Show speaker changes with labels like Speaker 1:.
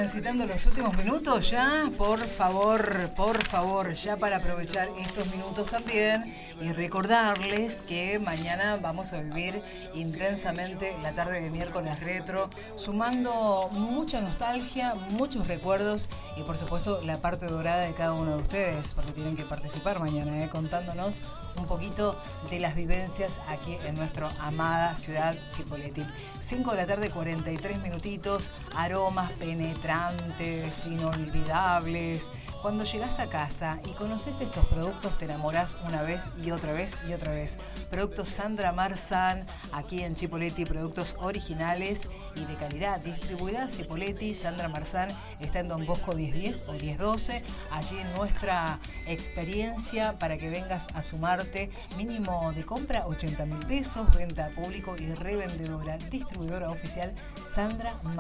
Speaker 1: transitando los últimos minutos ya, por favor, ya para aprovechar estos minutos también y recordarles que mañana vamos a vivir intensamente la tarde de miércoles retro, sumando mucha nostalgia, muchos recuerdos y por supuesto la parte dorada de cada uno de ustedes, porque tienen que participar mañana, contándonos un poquito de las vivencias aquí en nuestra amada ciudad Chipoleti. 5 de la tarde, 43 minutitos, aromas penetrantes, inolvidables. Cuando llegás a casa y conoces estos productos, te enamorás una vez y otra vez y otra vez. Productos Sandra Marzán, aquí en Chipoleti, productos originales y de calidad. Distribuida Chipoleti, Sandra Marzán, está en Don Bosco 1010 o 1012. Allí en nuestra experiencia para que vengas a sumarte. Mínimo de compra 80.000 pesos, venta a público y revendedora, distribuidora oficial Sandra Marzán.